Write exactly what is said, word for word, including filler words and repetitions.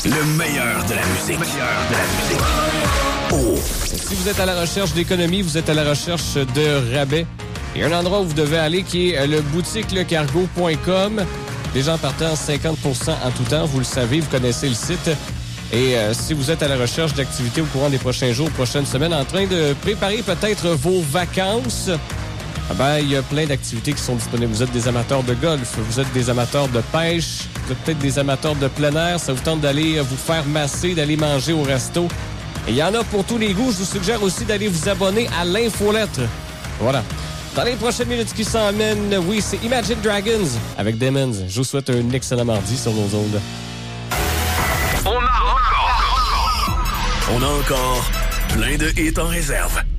Le meilleur de la musique. Le meilleur de la musique. Oh. Si vous êtes à la recherche d'économie, vous êtes à la recherche de rabais, il y a un endroit où vous devez aller qui est le boutique le cargo point com. Les gens partant cinquante pour cent en tout temps, vous le savez, vous connaissez le site. Et euh, si vous êtes à la recherche d'activités au courant des prochains jours, prochaines semaines, en train de préparer peut-être vos vacances, ah ben, il y a plein d'activités qui sont disponibles. Vous êtes des amateurs de golf, vous êtes des amateurs de pêche, vous êtes peut-être des amateurs de plein air, ça vous tente d'aller vous faire masser, d'aller manger au resto. Et il y en a pour tous les goûts. Je vous suggère aussi d'aller vous abonner à l'infolettre. Voilà. Dans les prochaines minutes qui s'en mènent, oui, c'est Imagine Dragons avec Demons. Je vous souhaite un excellent mardi sur nos ondes. On a encore, on a encore plein de hits en réserve.